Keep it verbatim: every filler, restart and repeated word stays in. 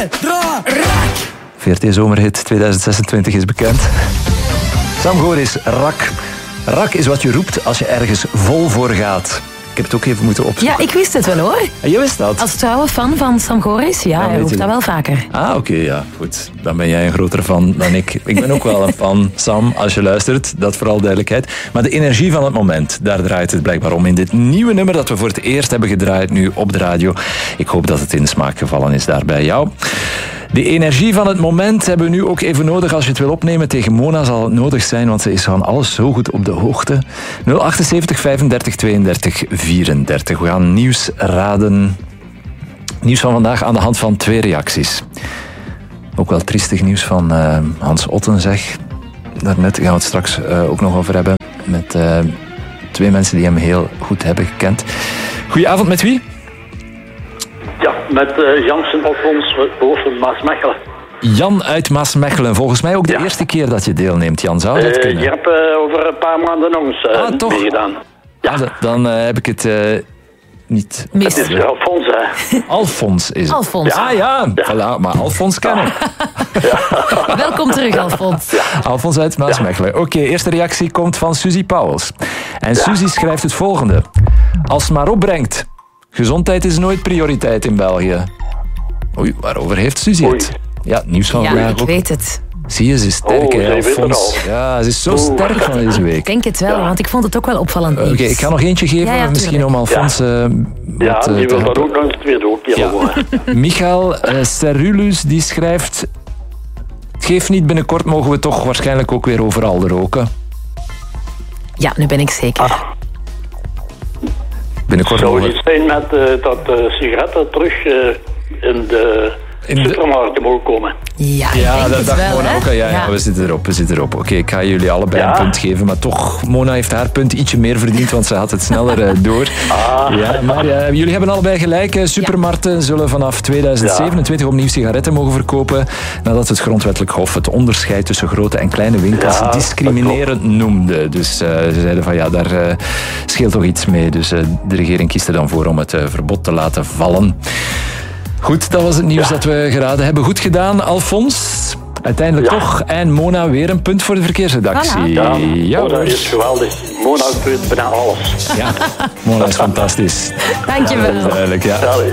Rak! V R T-zomerhit tweeduizend zesentwintig is bekend. Sam Goris, rak. Rak is wat je roept als je ergens vol voor gaat. Ik heb het ook even moeten opzoeken. Ja, ik wist het wel hoor. En je wist dat? Als trouwe fan van Sam Goris, ja, Dan hij weet roept je dat dat. wel vaker. Ah, oké, okay, ja, goed. Dan ben jij een grotere fan dan ik. Ik ben ook wel een fan, Sam, als je luistert. Dat vooral duidelijkheid. Maar de energie van het moment, daar draait het blijkbaar om. In dit nieuwe nummer dat we voor het eerst hebben gedraaid nu op de radio. Ik hoop dat het in de smaak gevallen is daar bij jou. De energie van het moment hebben we nu ook even nodig. Als je het wil opnemen tegen Mona zal het nodig zijn, want ze is van alles zo goed op de hoogte. nul achtenzeventig vijfendertig tweeëndertig vierendertig. We gaan nieuws raden. Nieuws van vandaag aan de hand van twee reacties. Ook wel triestig nieuws van uh, Hans Otten, zeg. Daarnet gaan we het straks uh, ook nog over hebben. Met uh, twee mensen die hem heel goed hebben gekend. Goedenavond, met wie? Ja, met uh, Jansen Alfons boven Maasmechelen. Jan uit Maasmechelen. Volgens mij ook de ja. eerste keer dat je deelneemt, Jan. Zou dat uh, kunnen? Je hebt uh, over een paar maanden nog eens uh, ah, toch? meegedaan. Ja. Ah, dan uh, heb ik het uh, niet... Mist. Het is Alfons, hè. Alfons is het. Alfons. Ah ja, ja. Voilà, maar Alfons kennen. Ja. Welkom terug, Alfons. Ja. Alfons uit Maasmechelen. Oké, okay, eerste reactie komt van Suzy Pauwels. En ja. Suzy schrijft het volgende. Als het maar opbrengt... Gezondheid is nooit prioriteit in België. Oei, waarover heeft Suzy het? Ja, nieuws van ja, vandaag ik ook. weet het. Zie je, ze is sterk, oh, hè, Alfons. Ja, ze is zo oh. sterk van deze week. Ik denk het wel, want ik vond het ook wel opvallend. Oké, okay, ik ga nog eentje geven, ja, ja, misschien om Alfons... Ja, uh, ja wat, uh, die wil dat ook nog eens tweede ook. Ja. Michael uh, Serulus, die schrijft... Het geeft niet, binnenkort mogen we toch waarschijnlijk ook weer overal roken. Ja, nu ben ik zeker. Ah. Binnenkort zou mogen... het zijn met uh, dat uh, sigaretten terug uh, in de... In de supermarkten mogen komen. Ja, ja denk dat het dacht wel, Mona ook al. Ja, ja. ja, we zitten erop, we zitten erop. Oké, okay, ik ga jullie allebei ja. een punt geven. Maar toch, Mona heeft haar punt ietsje meer verdiend, want ze had het sneller uh, door. Ah. Ja, maar uh, jullie hebben allebei gelijk. Supermarkten ja. zullen vanaf tweeduizend zevenentwintig ja. opnieuw sigaretten mogen verkopen, nadat het grondwettelijk hof het onderscheid tussen grote en kleine winkels ja, discriminerend noemde. Dus uh, ze zeiden van ja, daar uh, scheelt toch iets mee. Dus uh, de regering kiest er dan voor om het uh, verbod te laten vallen. Goed, dat was het nieuws ja. dat we geraden hebben. Goed gedaan, Alfons. Uiteindelijk ja. toch. En Mona weer een punt voor de verkeersredactie. Voilà. Ja, ja, Mona is geweldig. Mona weet bijna alles. Ja, Mona is fantastisch. Dank je wel. Ja, duidelijk, ja.